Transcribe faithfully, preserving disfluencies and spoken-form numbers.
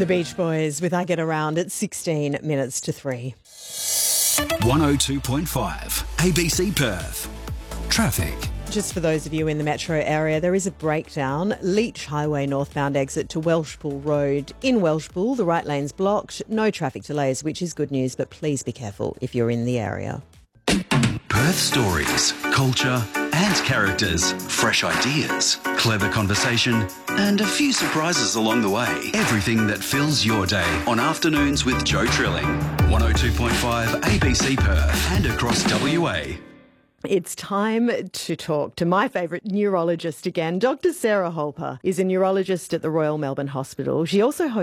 The Beach Boys with I Get Around at sixteen minutes to three. one oh two point five A B C Perth. Traffic. Just for those of you in the metro area, there is a breakdown. Leach Highway northbound exit to Welshpool Road. In Welshpool, the right lane's blocked. No traffic delays, which is good news, but please be careful if you're in the area. Perth stories, culture and characters, fresh ideas, clever conversation and a few surprises along the way. Everything that fills your day on Afternoons with Joe Trilling. one oh two point five A B C Perth and across W A. It's time to talk to my favourite neurologist again. Doctor Sarah Holper is a neurologist at the Royal Melbourne Hospital. She also hosts